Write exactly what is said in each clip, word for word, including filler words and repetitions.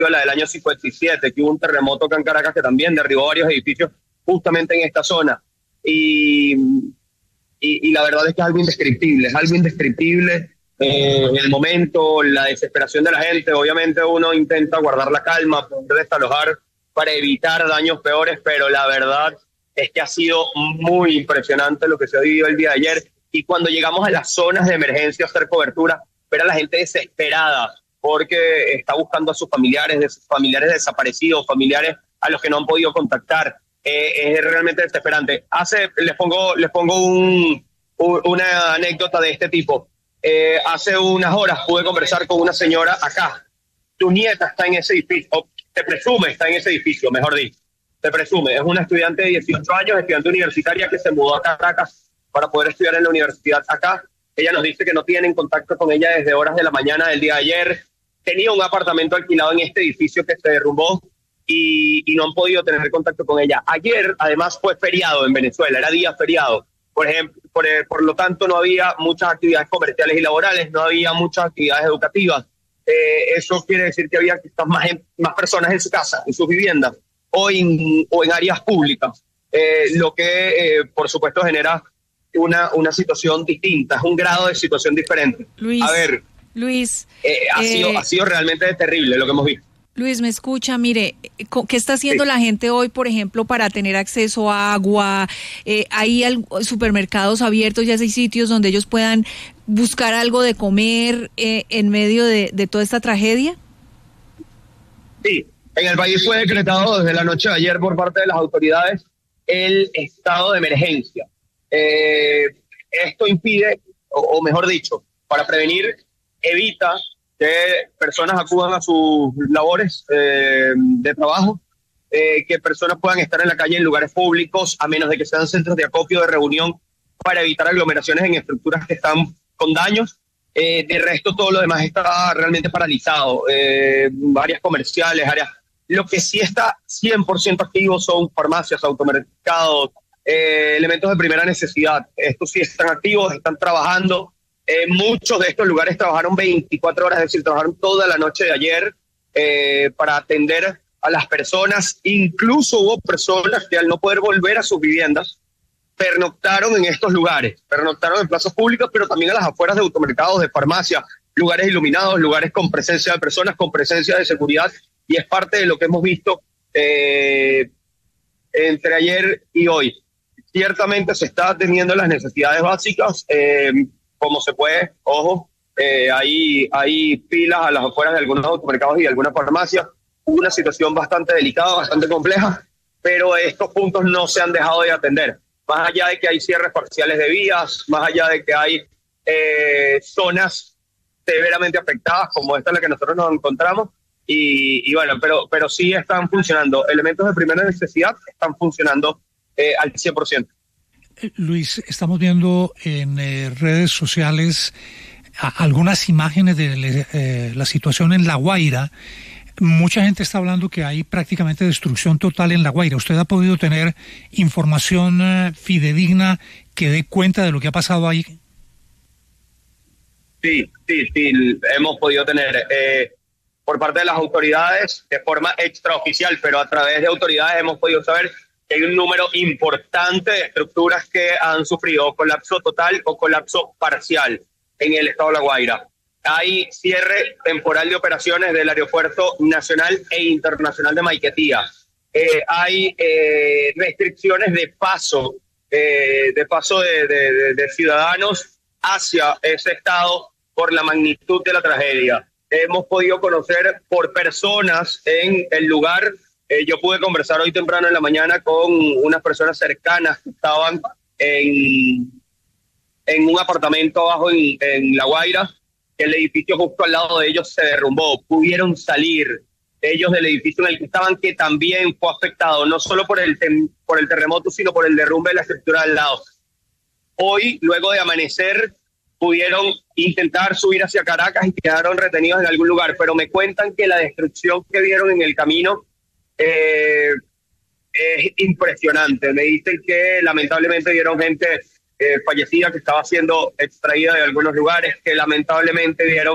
la del año cincuenta y siete, que hubo un terremoto acá en Caracas que también derribó varios edificios justamente en esta zona. Y, y, y la verdad es que es algo indescriptible, es algo indescriptible. Eh, el momento, la desesperación de la gente, obviamente uno intenta guardar la calma, poder desalojar para evitar daños peores, pero la verdad es que ha sido muy impresionante lo que se ha vivido el día de ayer. Y cuando llegamos a las zonas de emergencia a hacer cobertura, ver a la gente desesperada porque está buscando a sus familiares, de sus familiares desaparecidos, familiares a los que no han podido contactar. Eh, es realmente desesperante. Hace, les pongo, les pongo un, un, una anécdota de este tipo. Eh, hace unas horas pude conversar con una señora acá. Tu nieta está en ese edificio, o te presume está en ese edificio, mejor dicho. Te presume, es una estudiante de dieciocho años, estudiante universitaria que se mudó a Caracas para poder estudiar en la universidad acá. Ella nos dice que no tienen contacto con ella desde horas de la mañana del día de ayer. Tenía un apartamento alquilado en este edificio que se derrumbó y, y no han podido tener contacto con ella. Ayer, además, fue feriado en Venezuela, era día feriado. Por ejemplo, por, por lo tanto, no había muchas actividades comerciales y laborales, no había muchas actividades educativas. Eh, eso quiere decir que había quizás más, más personas en su casa, en sus viviendas o en, o en áreas públicas, eh, lo que, eh, por supuesto, genera una, una situación distinta, es un grado de situación diferente. Luis, a ver, Luis, eh, ha, eh, sido, ha sido realmente terrible lo que hemos visto. Luis, me escucha, mire, ¿qué está haciendo sí. la gente hoy, por ejemplo, para tener acceso a agua? Eh, ¿Hay supermercados abiertos, ya hay sitios donde ellos puedan buscar algo de comer eh, en medio de, de toda esta tragedia? Sí, en el país fue decretado desde la noche de ayer por parte de las autoridades el estado de emergencia. Eh, esto impide, o, o mejor dicho, para prevenir, evita que personas acudan a sus labores eh, de trabajo, eh, que personas puedan estar en la calle en lugares públicos, a menos de que sean centros de acopio, de reunión, para evitar aglomeraciones en estructuras que están con daños. Eh, de resto, todo lo demás está realmente paralizado. Eh, áreas comerciales, áreas... Lo que sí está cien por ciento activo son farmacias, automercados, eh, elementos de primera necesidad. Estos sí están activos, están trabajando. Eh, muchos de estos lugares trabajaron veinticuatro horas, es decir, trabajaron toda la noche de ayer eh, para atender a las personas. Incluso hubo personas que al no poder volver a sus viviendas, pernoctaron en estos lugares, pernoctaron en plazas públicas, pero también a las afueras de automercados, de farmacias, lugares iluminados, lugares con presencia de personas, con presencia de seguridad, y es parte de lo que hemos visto eh, entre ayer y hoy. Ciertamente se está atendiendo las necesidades básicas, eh, como se puede, ojo, eh, hay, hay filas a las afueras de algunos automercados y de algunas farmacias, una situación bastante delicada, bastante compleja, pero estos puntos no se han dejado de atender. Más allá de que hay cierres parciales de vías, más allá de que hay eh, zonas severamente afectadas, como esta en la que nosotros nos encontramos, y, y bueno, pero, pero sí están funcionando. Elementos de primera necesidad están funcionando eh, al cien por ciento. Luis, estamos viendo en eh, redes sociales a, algunas imágenes de eh, la situación en La Guaira. Mucha gente está hablando que hay prácticamente destrucción total en La Guaira. ¿Usted ha podido tener información eh, fidedigna que dé cuenta de lo que ha pasado ahí? Sí, sí, sí, hemos podido tener eh, por parte de las autoridades de forma extraoficial, pero a través de autoridades hemos podido saber que hay un número importante de estructuras que han sufrido colapso total o colapso parcial en el estado de La Guaira. Hay cierre temporal de operaciones del Aeropuerto Nacional e Internacional de Maiquetía. Eh, hay eh, restricciones de paso, eh, de paso de, de, de, de ciudadanos hacia ese estado por la magnitud de la tragedia. Hemos podido conocer por personas en el lugar. Eh, yo pude conversar hoy temprano en la mañana con unas personas cercanas que estaban en, en un apartamento abajo en, en La Guaira. El edificio justo al lado de ellos se derrumbó. Pudieron salir ellos del edificio en el que estaban, que también fue afectado, no solo por el, tem- por el terremoto, sino por el derrumbe de la estructura al lado. Hoy, luego de amanecer, pudieron intentar subir hacia Caracas y quedaron retenidos en algún lugar, pero me cuentan que la destrucción que vieron en el camino eh, es impresionante. Me dicen que lamentablemente vieron gente eh, fallecida que estaba siendo extraída de algunos lugares, que lamentablemente vieron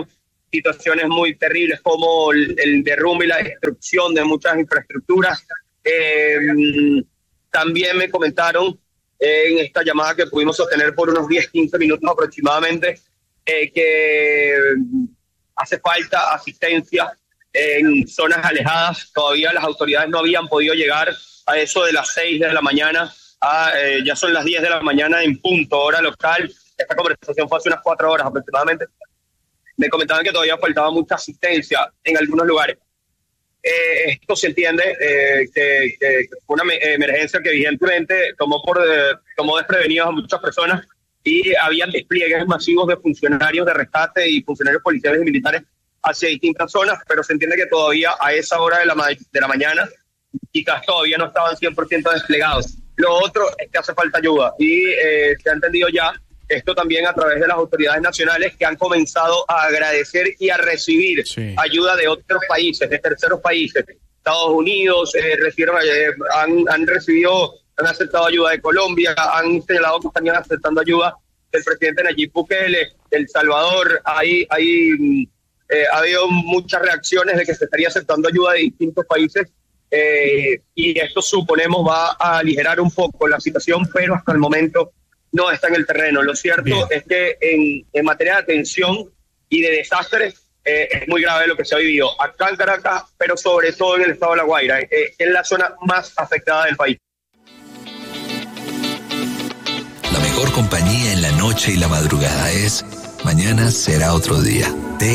situaciones muy terribles como el, el derrumbe y la destrucción de muchas infraestructuras. Eh, también me comentaron eh, en esta llamada que pudimos sostener por unos diez, quince minutos aproximadamente, eh, que hace falta asistencia en zonas alejadas. Todavía las autoridades no habían podido llegar a eso de las seis de la mañana, a, eh, ya son las diez de la mañana en punto, hora local. Esta conversación fue hace unas cuatro horas aproximadamente. Me comentaban que todavía faltaba mucha asistencia en algunos lugares. Eh, esto se entiende eh, que, que fue una emergencia que evidentemente tomó, por, eh, tomó desprevenidos a muchas personas, y habían despliegues masivos de funcionarios de rescate y funcionarios policiales y militares hacia distintas zonas, pero se entiende que todavía a esa hora de la, ma- de la mañana quizás todavía no estaban cien por ciento desplegados. Lo otro es que hace falta ayuda, y eh, se ha entendido ya esto también a través de las autoridades nacionales, que han comenzado a agradecer y a recibir sí. ayuda de otros países, de terceros países. Estados Unidos eh, recibieron, eh, han, han recibido, han aceptado ayuda de Colombia, han señalado que estarían aceptando ayuda del presidente Nayib Bukele, de El Salvador. Hay, hay, eh, ha habido muchas reacciones de que se estaría aceptando ayuda de distintos países, eh, y esto suponemos va a aligerar un poco la situación, pero hasta el momento no está en el terreno. Lo cierto Bien. es que en, en materia de atención y de desastres eh, es muy grave lo que se ha vivido acá en Caracas, pero sobre todo en el estado de La Guaira, eh, es la zona más afectada del país. La mejor compañía en la noche y la madrugada es Mañana será otro día.